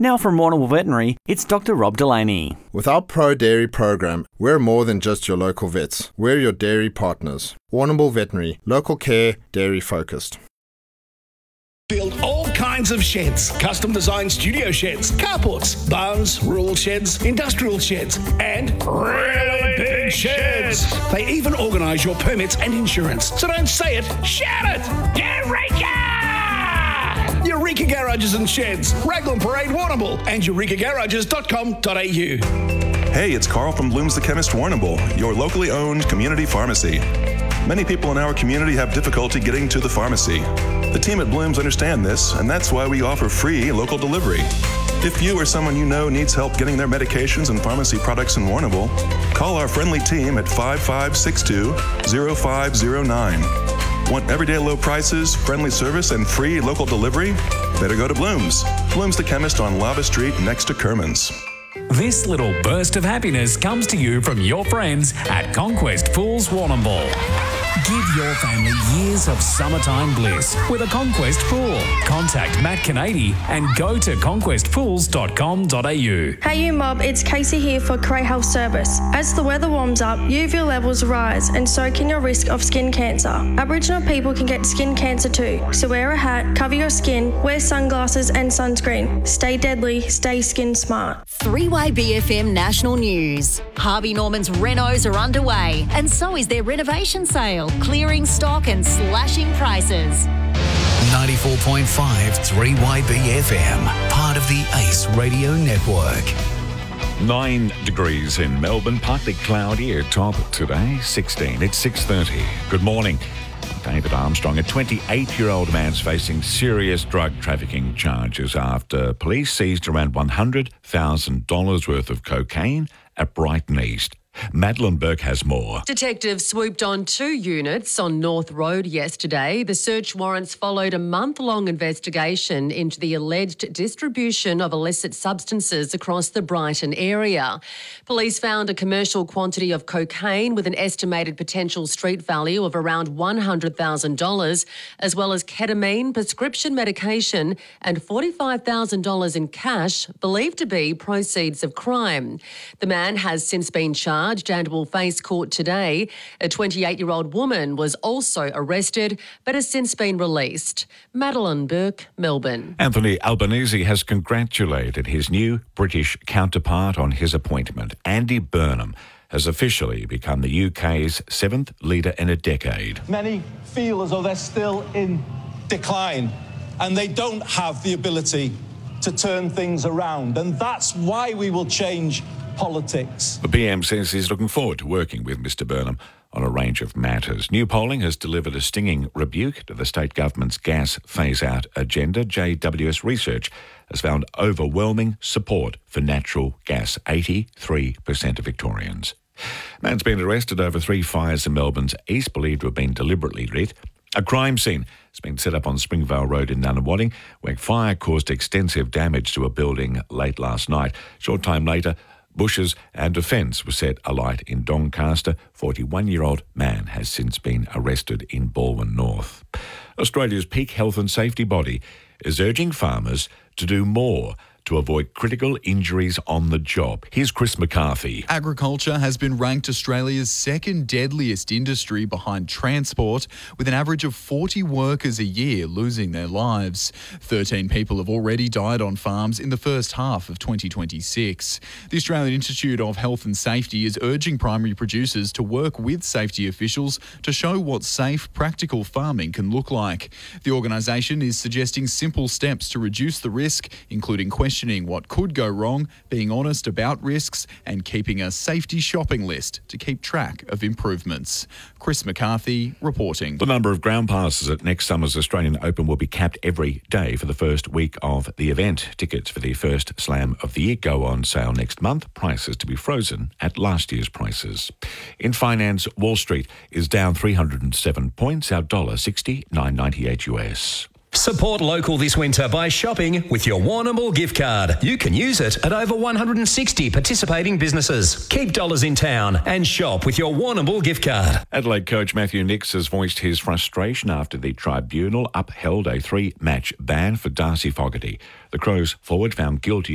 Now from Warrnambool Veterinary, it's Dr. Rob Delaney. With our Pro Dairy program, we're more than just your local vets. We're your dairy partners. Warrnambool Veterinary, local care, dairy focused. Build all kinds of sheds, custom designed studio sheds, carports, barns, rural sheds, industrial sheds, and really big sheds. They even organise your permits and insurance. So don't say it, shout it! Eureka! Eureka Garages and Sheds, Raglan Parade, Warrnambool, and eurekagarages.com.au. Hey, it's Carl from Bloom's The Chemist Warrnambool, your locally owned community pharmacy. Many people in our community have difficulty getting to the pharmacy. The team at Bloom's understand this, and that's why we offer free local delivery. If you or someone you know needs help getting their medications and pharmacy products in Warrnambool, call our friendly team at 5562-0509. Want everyday low prices, friendly service, and free local delivery? Better go to Bloom's. Bloom's The Chemist on Lava Street next to Kerman's. This little burst of happiness comes to you from your friends at Conquest Pools Warrnambool. Give your family years of summertime bliss with a Conquest pool. Contact Matt Canady and go to conquestpools.com.au. Hey you mob, it's Casey here for Cray Health Service. As the weather warms up, UV levels rise and so can your risk of skin cancer. Aboriginal people can get skin cancer too, so wear a hat, cover your skin, wear sunglasses and sunscreen. Stay deadly, stay skin smart. 3YBFM National News. Harvey Norman's renos are underway and so is their renovation sale, clearing stock and slashing prices. 94.5 3YBFM, part of the ACE Radio Network. 9 degrees in Melbourne, partly cloudy at top today, 16. It's 6:30. Good morning. David Armstrong, a 28-year-old man's facing serious drug trafficking charges after police seized around $100,000 worth of cocaine at Brighton East. Madeline Burke has more. Detectives swooped on 2 units on North Road yesterday. The search warrants followed a month-long investigation into the alleged distribution of illicit substances across the Brighton area. Police found a commercial quantity of cocaine with an estimated potential street value of around $100,000, as well as ketamine, prescription medication and $45,000 in cash, believed to be proceeds of crime. The man has since been charged and will face court today. A 28-year-old woman was also arrested but has since been released. Madeline Burke, Melbourne. Anthony Albanese has congratulated his new British counterpart on his appointment. Andy Burnham has officially become the UK's 7th leader in a decade. Many feel as though they're still in decline and they don't have the ability to turn things around, and that's why we will change politics. The PM says he's looking forward to working with Mr Burnham on a range of matters. New polling has delivered a stinging rebuke to the state government's gas phase-out agenda. JWS Research has found overwhelming support for natural gas, 83% of Victorians. Man's been arrested over 3 fires in Melbourne's east, believed to have been deliberately lit. A crime scene has been set up on Springvale Road in Nunawading, where fire caused extensive damage to a building late last night. Short time later, bushes and a fence were set alight in Doncaster. 41-year-old man has since been arrested in Balwyn North. Australia's peak health and safety body is urging farmers to do more to avoid critical injuries on the job. Here's Chris McCarthy. Agriculture has been ranked Australia's second deadliest industry behind transport, with an average of 40 workers a year losing their lives. 13 people have already died on farms in the first half of 2026. The Australian Institute of Health and Safety is urging primary producers to work with safety officials to show what safe, practical farming can look like. The organisation is suggesting simple steps to reduce the risk, including questioning what could go wrong, being honest about risks, and keeping a safety shopping list to keep track of improvements. Chris McCarthy reporting. The number of ground passes at next summer's Australian Open will be capped every day for the first week of the event. Tickets for the first slam of the year go on sale next month. Prices to be frozen at last year's prices. In finance, Wall Street is down 307 points, our dollar 69.98 US. Support local this winter by shopping with your Warrnambool gift card. You can use it at over 160 participating businesses. Keep dollars in town and shop with your Warrnambool gift card. Adelaide coach Matthew Nicks has voiced his frustration after the tribunal upheld a 3-match ban for Darcy Fogarty. The Crows forward found guilty